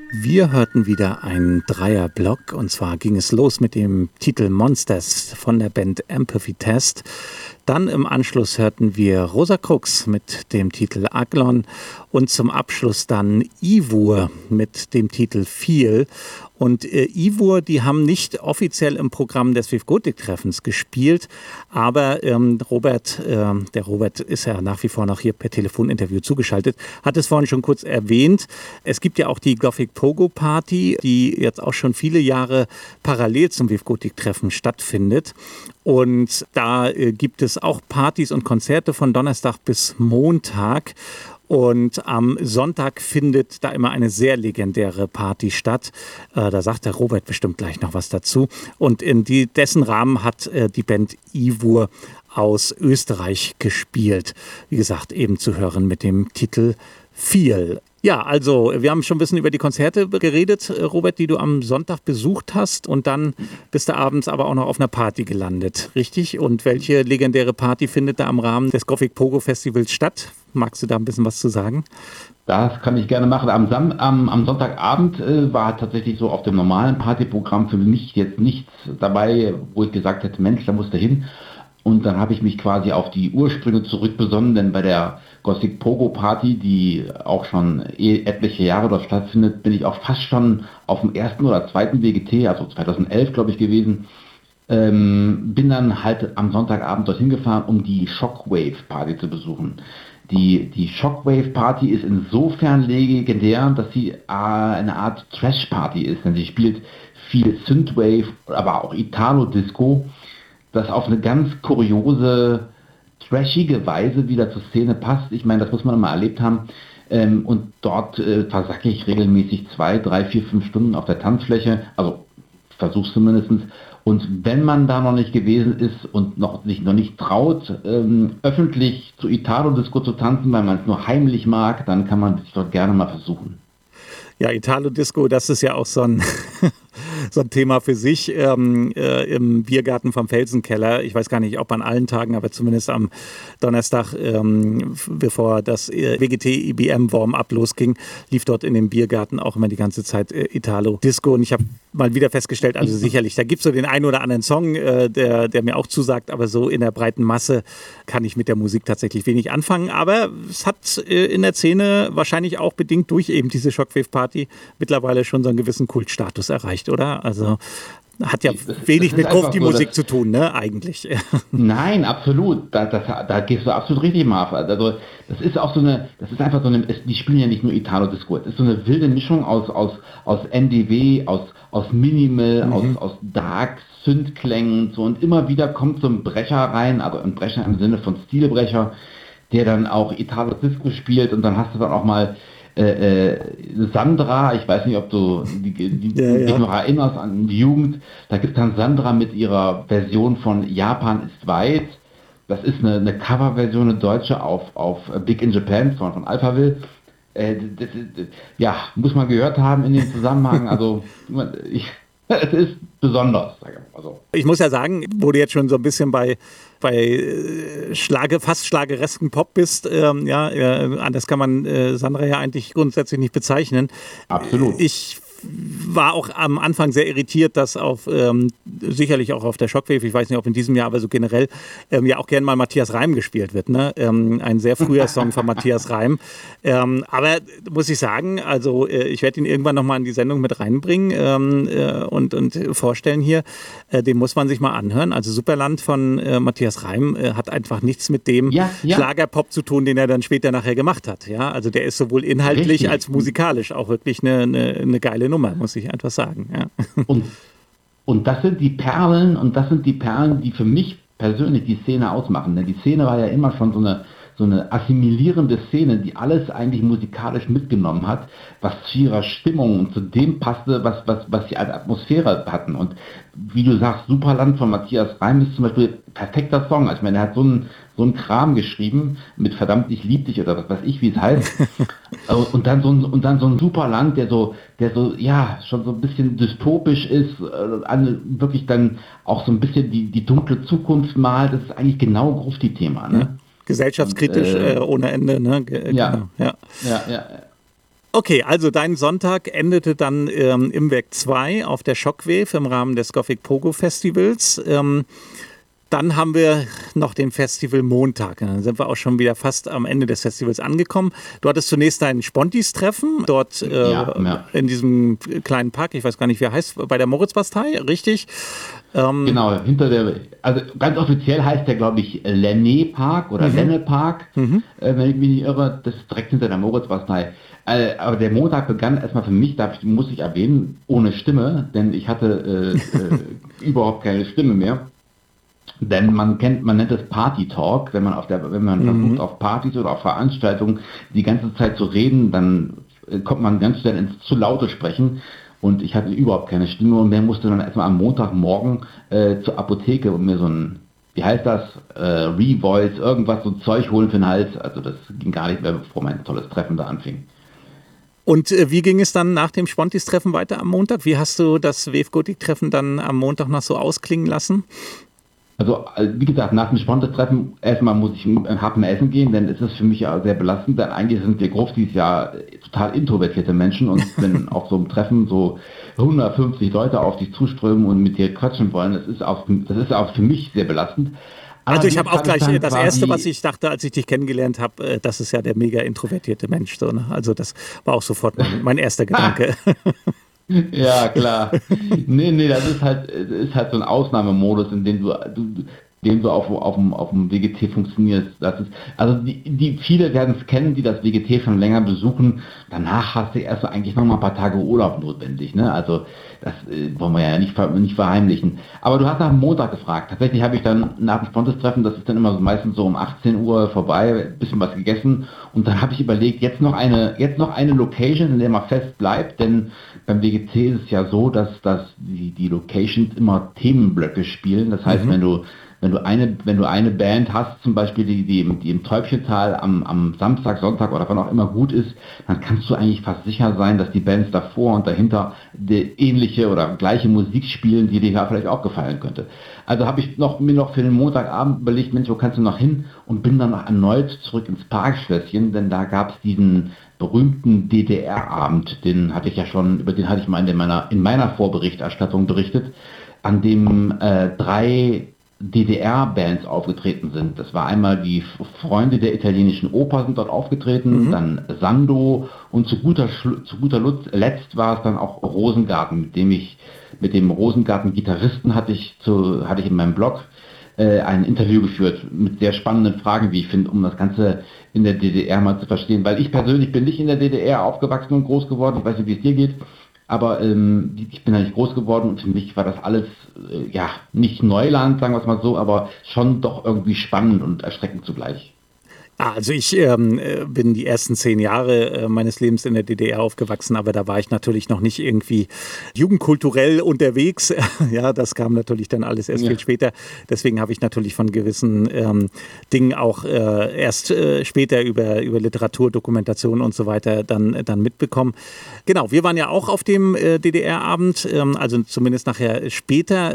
Wir hörten wieder einen Dreierblock und zwar ging es los mit dem Titel Monsters von der Band Empathy Test. Dann im Anschluss hörten wir Rosa Crux mit dem Titel Aglon und zum Abschluss dann Ivur mit dem Titel Feel. Und Ivur, die haben nicht offiziell im Programm des Swift Gothic-Treffens gespielt, aber der Robert ist ja nach wie vor noch hier per Telefoninterview zugeschaltet, hat es vorhin schon kurz erwähnt. Es gibt ja auch die Gothic Pogo Party, die jetzt auch schon viele Jahre parallel zum Swift Gothic-Treffen stattfindet. Und da gibt es auch Partys und Konzerte von Donnerstag bis Montag. Und am Sonntag findet da immer eine sehr legendäre Party statt. Da sagt der Robert bestimmt gleich noch was dazu. Und in dessen Rahmen hat die Band Ivur aus Österreich gespielt. Wie gesagt, eben zu hören mit dem Titel Feel. Ja, also wir haben schon ein bisschen über die Konzerte geredet, Robert, die du am Sonntag besucht hast und dann bist du abends aber auch noch auf einer Party gelandet, richtig? Und welche legendäre Party findet da im Rahmen des Gothic Pogo Festivals statt? Magst du da ein bisschen was zu sagen? Das kann ich gerne machen. Am Sonntagabend war tatsächlich so auf dem normalen Partyprogramm für mich jetzt nichts dabei, wo ich gesagt hätte, Mensch, da musst du hin. Und dann habe ich mich quasi auf die Ursprünge zurückbesonnen, denn bei der Gothic Pogo Party, die auch schon etliche Jahre dort stattfindet, bin ich auch fast schon auf dem ersten oder zweiten WGT, also 2011 glaube ich gewesen, bin dann halt am Sonntagabend dorthin gefahren, um die Shockwave Party zu besuchen. Die Shockwave Party ist insofern legendär, dass sie eine Art Trash Party ist, denn sie spielt viel Synthwave, aber auch Italo-Disco, das auf eine ganz kuriose, trashige Weise wieder zur Szene passt. Ich meine, das muss man mal erlebt haben. Und dort versacke ich regelmäßig 2, 3, 4, 5 Stunden auf der Tanzfläche, also versuch's zumindest. Und wenn man da noch nicht gewesen ist und sich noch nicht traut, öffentlich zu Italo-Disco zu tanzen, weil man es nur heimlich mag, dann kann man es dort gerne mal versuchen. Ja, Italo-Disco, das ist ja auch so ein Thema für sich im Biergarten vom Felsenkeller. Ich weiß gar nicht, ob an allen Tagen, aber zumindest am Donnerstag, bevor das WGT-IBM-Warm-Up losging, lief dort in dem Biergarten auch immer die ganze Zeit Italo-Disco. Und ich habe mal wieder festgestellt, also sicherlich, da gibt es so den einen oder anderen Song, der mir auch zusagt, aber so in der breiten Masse kann ich mit der Musik tatsächlich wenig anfangen. Aber es hat in der Szene wahrscheinlich auch bedingt durch eben diese Shockwave-Party mittlerweile schon so einen gewissen Kultstatus erreicht, oder? Also hat ja wenig mit Grufti-Musik zu tun, ne, eigentlich. Nein, absolut. Da gehst du absolut richtig, Marv. Also das ist auch das ist einfach die spielen ja nicht nur Italo-Disco. Es ist so eine wilde Mischung aus NDW, aus Minimal, aus Dark, Synth-Klängen so, und immer wieder kommt so ein Brecher rein, also ein Brecher im Sinne von Stilbrecher, der dann auch Italo-Disco spielt, und dann hast du dann auch mal Sandra, ich weiß nicht, ob du dich noch erinnerst an die Jugend, da gibt es dann Sandra mit ihrer Version von Japan ist weit. Das ist eine Coverversion, eine deutsche auf Big in Japan von Alphaville. Muss man gehört haben in dem Zusammenhang. Also es ist besonders, sage ich mal so. Ich muss ja sagen, wo du jetzt schon so ein bisschen bei fast schlageresken Pop bist, anders kann man Sandra ja eigentlich grundsätzlich nicht bezeichnen. Absolut. Ich war auch am Anfang sehr irritiert, dass sicherlich auch auf der Shockwave, ich weiß nicht, ob in diesem Jahr, aber so generell, ja auch gerne mal Matthias Reim gespielt wird. Ne? Ein sehr früher Song von Matthias Reim. Aber muss ich sagen, also ich werde ihn irgendwann nochmal in die Sendung mit reinbringen und vorstellen hier. Den muss man sich mal anhören. Also Superland von Matthias Reim hat einfach nichts mit dem Schlagerpop zu tun, den er dann später nachher gemacht hat. Ja? Also der ist sowohl inhaltlich Richtig. als musikalisch auch wirklich eine geile Nummer, muss ich einfach sagen. Ja. Und das sind die Perlen, die für mich persönlich die Szene ausmachen. Denn die Szene war ja immer schon so eine assimilierende Szene, die alles eigentlich musikalisch mitgenommen hat, was zu ihrer Stimmung und zu dem passte, was sie als Atmosphäre hatten. Und wie du sagst, Superland von Matthias Reim ist zum Beispiel ein perfekter Song. Also ich meine, er hat so einen Kram geschrieben mit Verdammt, ich lieb dich oder was weiß ich, wie es heißt. und dann so ein Superland, der so, schon so ein bisschen dystopisch ist, wirklich dann auch so ein bisschen die dunkle Zukunft malt. Das ist eigentlich genau Grufti-Thema, ne? Gesellschaftskritisch ohne Ende, ne? Ja. Okay, also dein Sonntag endete dann im Werk 2 auf der Shockwave im Rahmen des Gothic Pogo Festivals. Dann haben wir noch den Festival Montag. Dann sind wir auch schon wieder fast am Ende des Festivals angekommen. Du hattest zunächst ein Spontis-Treffen dort in diesem kleinen Park, ich weiß gar nicht, wie er heißt, bei der Moritzbastei, richtig? Genau, also ganz offiziell heißt der, glaube ich, Lenne Park oder Lenne Park, wenn ich mich nicht irre, das ist direkt hinter der Moritzbastei. Aber der Montag begann erstmal für mich, muss ich erwähnen, ohne Stimme, denn ich hatte überhaupt keine Stimme mehr. Denn man nennt es Party Talk, wenn man versucht auf Partys oder auf Veranstaltungen die ganze Zeit zu reden, dann kommt man ganz schnell ins zu laute Sprechen und ich hatte überhaupt keine Stimme und musste dann erstmal am Montagmorgen zur Apotheke und mir so ein, wie heißt das, Revoice, irgendwas, so ein Zeug holen für den Hals. Also das ging gar nicht mehr, bevor mein tolles Treffen da anfing. Und wie ging es dann nach dem Spontis-Treffen weiter am Montag? Wie hast du das Wave Gothic-Treffen dann am Montag noch so ausklingen lassen? Also, wie gesagt, nach dem Spontis-Treffen erstmal muss ich einen Happen essen gehen, denn es ist für mich ja sehr belastend, denn eigentlich sind wir Gruftis ja total introvertierte Menschen und wenn auf so einem Treffen so 150 Leute auf dich zuströmen und mit dir quatschen wollen, das ist auch für mich sehr belastend. Also ich habe auch gleich das Erste, was ich dachte, als ich dich kennengelernt habe, das ist ja der mega introvertierte Mensch. So, ne? Also das war auch sofort mein erster Gedanke. Ja, klar. Nee, das ist halt so ein Ausnahmemodus, in dem du auf dem WGT funktionierst. Das ist, also die viele werden es kennen, die das WGT schon länger besuchen. Danach hast du erst eigentlich noch mal ein paar Tage Urlaub notwendig, ne? Also das wollen wir ja nicht verheimlichen. Aber du hast nach dem Montag gefragt. Tatsächlich habe ich dann nach dem Spontis-Treffen, das ist dann immer so meistens so um 18 Uhr vorbei, ein bisschen was gegessen und dann habe ich überlegt, jetzt noch eine Location, in der man fest bleibt, denn beim WGT ist es ja so, dass die Locations immer Themenblöcke spielen. Das heißt, wenn du eine Band hast, zum Beispiel die im Täubchental am Samstag, Sonntag oder wann auch immer gut ist, dann kannst du eigentlich fast sicher sein, dass die Bands davor und dahinter die ähnliche oder gleiche Musik spielen, die dir da vielleicht auch gefallen könnte. Also habe ich mir noch für den Montagabend überlegt, Mensch, wo kannst du noch hin? Und bin dann erneut zurück ins Parkschlösschen, denn da gab es diesen berühmten DDR-Abend, über den hatte ich mal in meiner Vorberichterstattung berichtet, an dem 3 DDR-Bands aufgetreten sind. Das war einmal die Freunde der italienischen Oper sind dort aufgetreten, dann Sando und zu guter Letzt war es dann auch Rosengarten, mit dem Rosengarten-Gitarristen hatte ich in meinem Blog ein Interview geführt mit sehr spannenden Fragen, wie ich finde, um das Ganze in der DDR mal zu verstehen. Weil ich persönlich bin nicht in der DDR aufgewachsen und groß geworden, ich weiß nicht, wie es dir geht, aber ich bin da nicht groß geworden und für mich war das alles, nicht Neuland, sagen wir es mal so, aber schon doch irgendwie spannend und erschreckend zugleich. Also ich bin die ersten 10 Jahre meines Lebens in der DDR aufgewachsen, aber da war ich natürlich noch nicht irgendwie jugendkulturell unterwegs. Ja, das kam natürlich dann alles erst viel später. Deswegen habe ich natürlich von gewissen Dingen auch erst später über Literatur, Dokumentation und so weiter dann mitbekommen. Genau, wir waren ja auch auf dem DDR-Abend, also zumindest nachher später,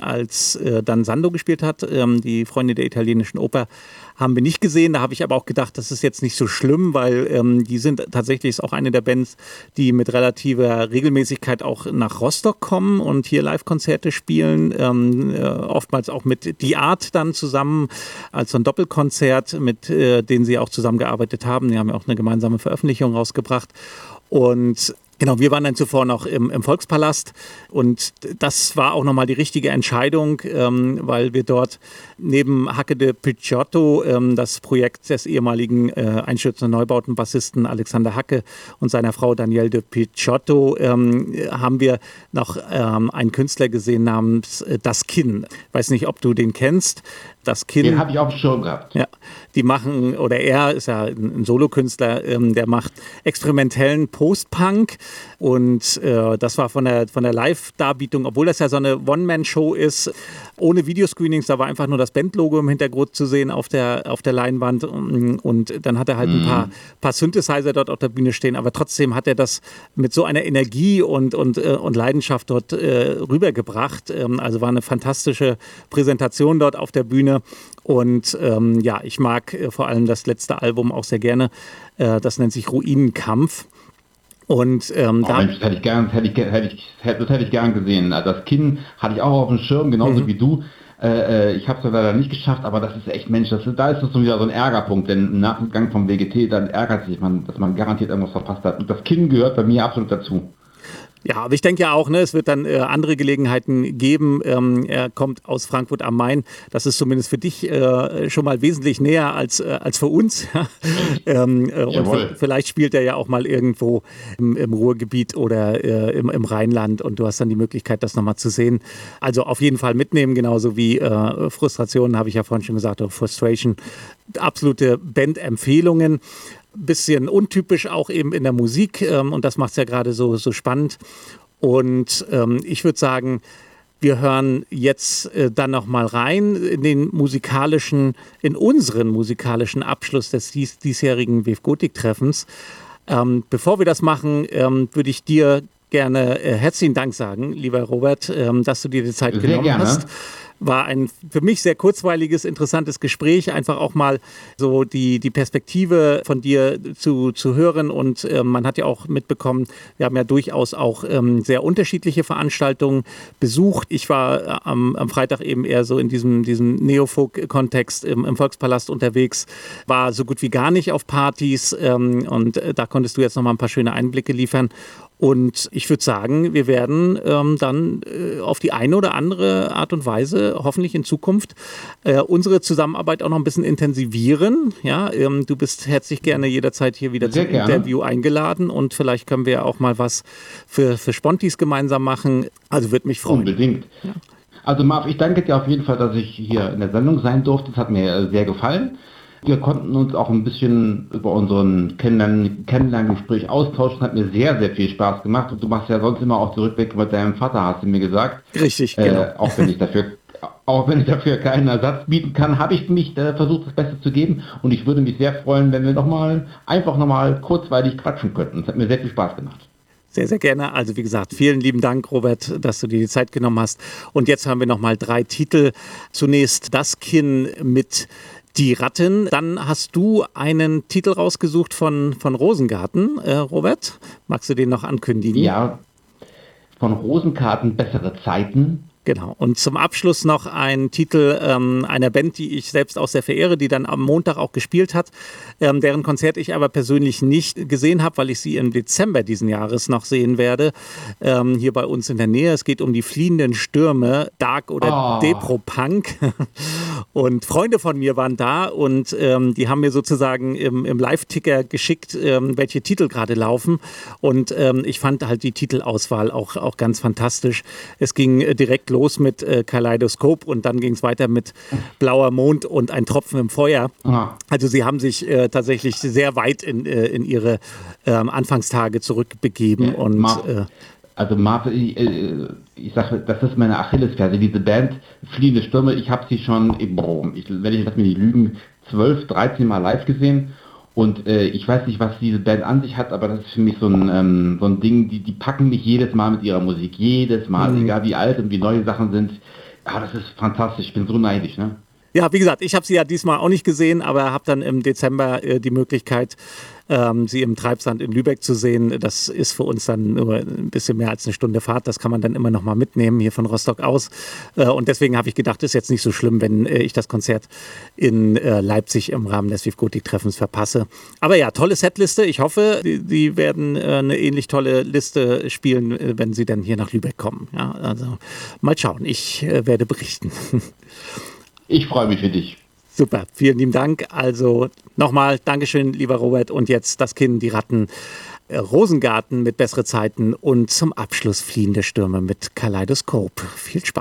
als dann Sando gespielt hat, die Freunde der italienischen Oper, haben wir nicht gesehen. Da habe ich aber auch gedacht, das ist jetzt nicht so schlimm, weil die sind tatsächlich ist auch eine der Bands, die mit relativer Regelmäßigkeit auch nach Rostock kommen und hier Live-Konzerte spielen. Oftmals auch mit Die Art dann zusammen als so ein Doppelkonzert, mit denen sie auch zusammengearbeitet haben. Die haben ja auch eine gemeinsame Veröffentlichung rausgebracht. Und genau, wir waren dann zuvor noch im Volkspalast und das war auch nochmal die richtige Entscheidung, weil wir dort neben Hacke de Picciotto das Projekt des ehemaligen Einstürzen- und Neubauten-Bassisten Alexander Hacke und seiner Frau Danielle de Picciotto haben wir noch einen Künstler gesehen namens Das Kinn. Ich weiß nicht, ob du den kennst. Das Kinn. Den habe ich auf dem Schirm gehabt. Ja, die machen, oder er ist ja ein Solokünstler, der macht experimentellen Post-Punk und das war von der Live-Darbietung, obwohl das ja so eine One-Man-Show ist, ohne Videoscreenings, da war einfach nur das Bandlogo im Hintergrund zu sehen auf der Leinwand und dann hat er halt ein paar Synthesizer dort auf der Bühne stehen, aber trotzdem hat er das mit so einer Energie und Leidenschaft dort rübergebracht. Also war eine fantastische Präsentation dort auf der Bühne und ich mag vor allem das letzte Album auch sehr gerne. Das nennt sich Ruinenkampf. Und Mensch, das hätte ich gern gesehen. Also das Kinn hatte ich auch auf dem Schirm, genauso wie du. Ich habe es leider nicht geschafft, aber das ist echt, Mensch, da ist es so wieder so ein Ärgerpunkt, denn nach dem Gang vom WGT, dann ärgert sich man, dass man garantiert irgendwas verpasst hat. Und das Kinn gehört bei mir absolut dazu. Ja, aber ich denke ja auch, ne, es wird dann andere Gelegenheiten geben. Er kommt aus Frankfurt am Main. Das ist zumindest für dich schon mal wesentlich näher als für uns. Und vielleicht spielt er ja auch mal irgendwo im Ruhrgebiet oder im Rheinland und du hast dann die Möglichkeit, das nochmal zu sehen. Also auf jeden Fall mitnehmen, genauso wie Frustration, habe ich ja vorhin schon gesagt, oder Frustration. Absolute Band-Empfehlungen. Bisschen untypisch auch eben in der Musik und das macht es ja gerade so spannend. Und ich würde sagen, wir hören jetzt dann nochmal rein in unseren musikalischen Abschluss des diesjährigen WF Gotik-Treffens. Bevor wir das machen, würde ich dir gerne herzlichen Dank sagen, lieber Robert, dass du dir die Zeit genommen hast. War ein für mich sehr kurzweiliges, interessantes Gespräch, einfach auch mal so die Perspektive von dir zu hören und man hat ja auch mitbekommen, wir haben ja durchaus auch sehr unterschiedliche Veranstaltungen besucht. Ich war am Freitag eben eher so in diesem Neofolk-Kontext im Volkspalast unterwegs, war so gut wie gar nicht auf Partys und da konntest du jetzt noch mal ein paar schöne Einblicke liefern. Und ich würde sagen, wir werden dann auf die eine oder andere Art und Weise hoffentlich in Zukunft unsere Zusammenarbeit auch noch ein bisschen intensivieren. Ja, du bist herzlich gerne jederzeit hier wieder zum Interview eingeladen und vielleicht können wir auch mal was für Spontis gemeinsam machen. Also würde mich freuen. Unbedingt. Ja. Also Marv, ich danke dir auf jeden Fall, dass ich hier in der Sendung sein durfte. Das hat mir sehr gefallen. Wir konnten uns auch ein bisschen über unseren Kennenlerngespräch austauschen. Hat mir sehr, sehr viel Spaß gemacht. Und du machst ja sonst immer auch die Rückblicke mit deinem Vater, hast du mir gesagt. Richtig, genau. Auch wenn ich dafür keinen Ersatz bieten kann, habe ich mich versucht, das Beste zu geben. Und ich würde mich sehr freuen, wenn wir einfach nochmal kurzweilig quatschen könnten. Das hat mir sehr viel Spaß gemacht. Sehr, sehr gerne. Also wie gesagt, vielen lieben Dank, Robert, dass du dir die Zeit genommen hast. Und jetzt haben wir nochmal 3 Titel. Zunächst Das Kinn mit Die Ratten. Dann hast du einen Titel rausgesucht von Rosengarten, Robert. Magst du den noch ankündigen? Ja, von Rosengarten Bessere Zeiten. Genau. Und zum Abschluss noch ein Titel einer Band, die ich selbst auch sehr verehre, die dann am Montag auch gespielt hat, deren Konzert ich aber persönlich nicht gesehen habe, weil ich sie im Dezember diesen Jahres noch sehen werde, hier bei uns in der Nähe. Es geht um die fliehenden Stürme, Dark oder Depro-Punk. Und Freunde von mir waren da und die haben mir sozusagen im Live-Ticker geschickt, welche Titel gerade laufen. Und ich fand halt die Titelauswahl auch ganz fantastisch. Es ging direkt los mit Kaleidoskop und dann ging es weiter mit Blauer Mond und Ein Tropfen im Feuer. Also sie haben sich tatsächlich sehr weit in ihre Anfangstage zurückbegeben. Und also Marv, ich sage, das ist meine Achillesferse, diese Band Fliehende Stürme. Ich habe sie schon, lass mich nicht lügen, 12, 13 Mal live gesehen. Und ich weiß nicht, was diese Band an sich hat, aber das ist für mich so ein Ding, die packen mich jedes Mal mit ihrer Musik. Jedes Mal, egal wie alt und wie neue Sachen sind. Ah, das ist fantastisch, ich bin so neidisch, ne? Ja, wie gesagt, ich habe sie ja diesmal auch nicht gesehen, aber habe dann im Dezember die Möglichkeit, sie im Treibsand in Lübeck zu sehen. Das ist für uns dann nur ein bisschen mehr als eine Stunde Fahrt. Das kann man dann immer noch mal mitnehmen, hier von Rostock aus. Und deswegen habe ich gedacht, ist jetzt nicht so schlimm, wenn ich das Konzert in Leipzig im Rahmen des WF Gotik-Treffens verpasse. Aber ja, tolle Setliste. Ich hoffe, die werden eine ähnlich tolle Liste spielen, wenn sie dann hier nach Lübeck kommen. Ja, also mal schauen. Ich werde berichten. Ich freue mich für dich. Super, vielen lieben Dank. Also nochmal Dankeschön, lieber Robert. Und jetzt Das Kinn, die Ratten, Rosengarten mit Bessere Zeiten und zum Abschluss Fliehende Stürme mit Kaleidoskop. Viel Spaß.